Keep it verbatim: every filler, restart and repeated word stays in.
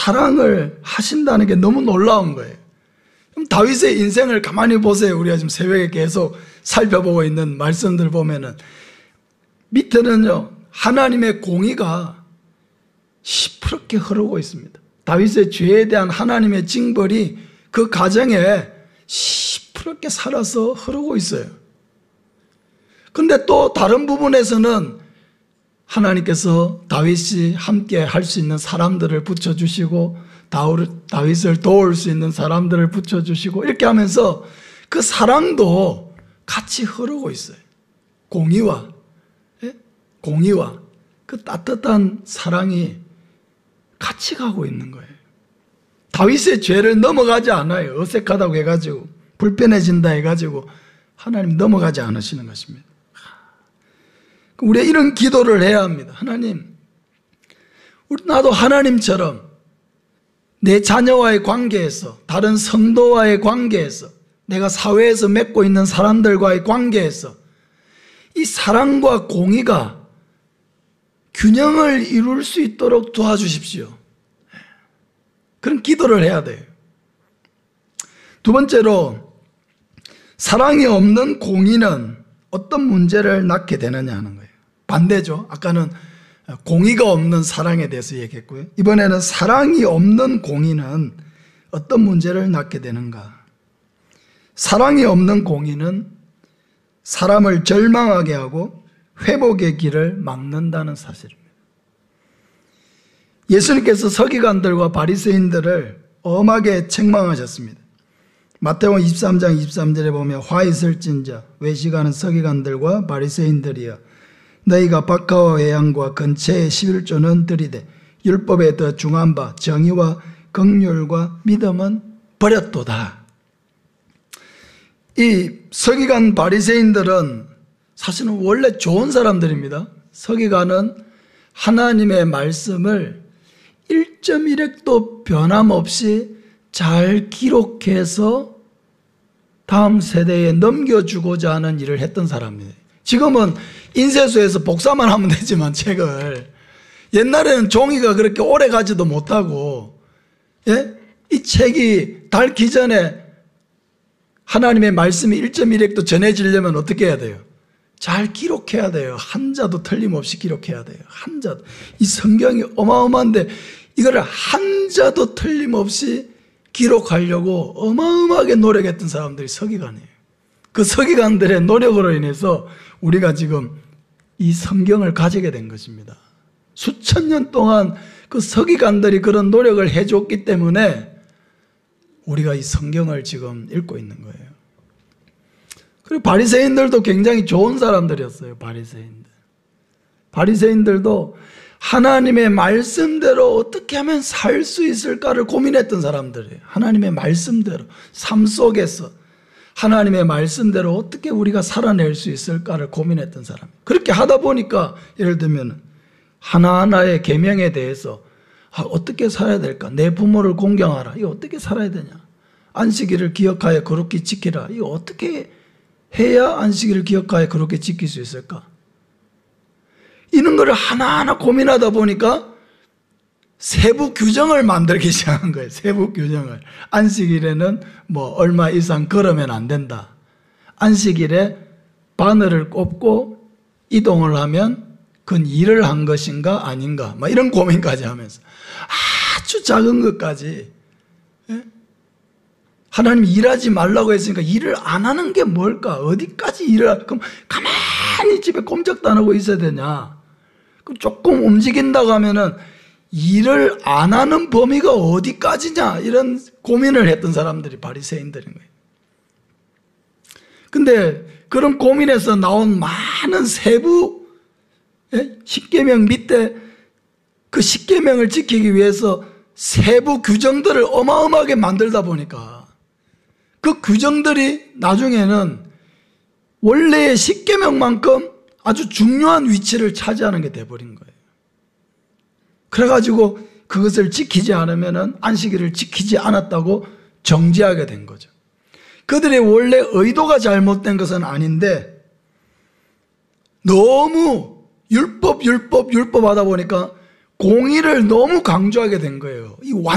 사랑을 하신다는 게 너무 놀라운 거예요. 그럼 다윗의 인생을 가만히 보세요. 우리가 지금 새벽에 계속 살펴보고 있는 말씀들 보면은 밑에는요, 하나님의 공의가 시퍼렇게 흐르고 있습니다. 다윗의 죄에 대한 하나님의 징벌이 그 가정에 시퍼렇게 살아서 흐르고 있어요. 그런데 또 다른 부분에서는 하나님께서 다윗이 함께 할 수 있는 사람들을 붙여주시고 다윗을 도울 수 있는 사람들을 붙여주시고 이렇게 하면서 그 사랑도 같이 흐르고 있어요. 공의와 예? 공의와 그 따뜻한 사랑이 같이 가고 있는 거예요. 다윗의 죄를 넘어가지 않아요. 어색하다고 해가지고 불편해진다 해가지고 하나님 넘어가지 않으시는 것입니다. 우리가 이런 기도를 해야 합니다. 하나님, 나도 하나님처럼 내 자녀와의 관계에서, 다른 성도와의 관계에서, 내가 사회에서 맺고 있는 사람들과의 관계에서 이 사랑과 공의가 균형을 이룰 수 있도록 도와주십시오. 그런 기도를 해야 돼요. 두 번째로, 사랑이 없는 공의는 어떤 문제를 낳게 되느냐 하는 거예요. 반대죠. 아까는 공의가 없는 사랑에 대해서 얘기했고요. 이번에는 사랑이 없는 공의는 어떤 문제를 낳게 되는가. 사랑이 없는 공의는 사람을 절망하게 하고 회복의 길을 막는다는 사실입니다. 예수님께서 서기관들과 바리새인들을 엄하게 책망하셨습니다. 마태복음 이십삼 장 이십삼 절에 보면 화 있을진저 외식하는 서기관들과 바리새인들이여 너희가 박하와 외양과 근처의 십일조는 들이되 율법에 더 중한 바 정의와 긍휼과 믿음은 버렸도다. 이 서기관 바리새인들은 사실은 원래 좋은 사람들입니다. 서기관은 하나님의 말씀을 일 점 일 획도 변함없이 잘 기록해서 다음 세대에 넘겨주고자 하는 일을 했던 사람이에요. 지금은 인쇄소에서 복사만 하면 되지만 책을, 옛날에는 종이가 그렇게 오래 가지도 못하고, 예? 이 책이 닳기 전에 하나님의 말씀이 일 점 일 획도 전해지려면 어떻게 해야 돼요? 잘 기록해야 돼요. 한자도 틀림없이 기록해야 돼요. 한자도. 이 성경이 어마어마한데 이거를 한자도 틀림없이 기록하려고 어마어마하게 노력했던 사람들이 서기관이에요. 그 서기관들의 노력으로 인해서 우리가 지금 이 성경을 가지게 된 것입니다. 수천 년 동안 그 서기관들이 그런 노력을 해줬기 때문에 우리가 이 성경을 지금 읽고 있는 거예요. 그리고 바리새인들도 굉장히 좋은 사람들이었어요. 바리새인들. 바리새인들도 하나님의 말씀대로 어떻게 하면 살 수 있을까를 고민했던 사람들이에요. 하나님의 말씀대로, 삶 속에서 하나님의 말씀대로 어떻게 우리가 살아낼 수 있을까를 고민했던 사람. 그렇게 하다 보니까 예를 들면 하나하나의 계명에 대해서 아, 어떻게 살아야 될까? 내 부모를 공경하라. 이거 어떻게 살아야 되냐? 안식일을 기억하여 거룩히 지키라. 이거 어떻게 해야 안식일을 기억하여 그렇게 지킬 수 있을까? 이런 거를 하나하나 고민하다 보니까 세부 규정을 만들기 시작한 거예요. 세부 규정을. 안식일에는 뭐 얼마 이상 걸으면 안 된다. 안식일에 바늘을 꼽고 이동을 하면 그건 일을 한 것인가 아닌가. 막 이런 고민까지 하면서 아주 작은 것까지. 예? 하나님이 일하지 말라고 했으니까 일을 안 하는 게 뭘까? 어디까지 일을 하, 그럼 가만히 집에 꼼짝도 안 하고 있어야 되냐? 그럼 조금 움직인다고 하면은 일을 안 하는 범위가 어디까지냐? 이런 고민을 했던 사람들이 바리새인들인 거예요. 근데 그런 고민에서 나온 많은 세부 십계명 밑에 그 십계명을 지키기 위해서 세부 규정들을 어마어마하게 만들다 보니까 그 규정들이 나중에는 원래의 십계명만큼 아주 중요한 위치를 차지하는 게 돼버린 거예요. 그래가지고 그것을 지키지 않으면 안식일을 지키지 않았다고 정죄하게 된 거죠. 그들의 원래 의도가 잘못된 것은 아닌데 너무 율법 율법 율법 하다 보니까 공의를 너무 강조하게 된 거예요. 이